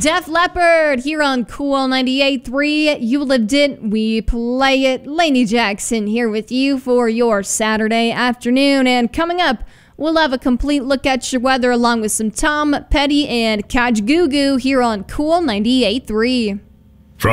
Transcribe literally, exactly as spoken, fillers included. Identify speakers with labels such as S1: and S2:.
S1: Def Leppard here on Cool ninety-eight point three. You lived it, we play it. Lainey Jackson here with you for your Saturday afternoon. And coming up, we'll have a complete look at your weather along with some Tom Petty and Kaj Gugu here on Cool ninety-eight point three.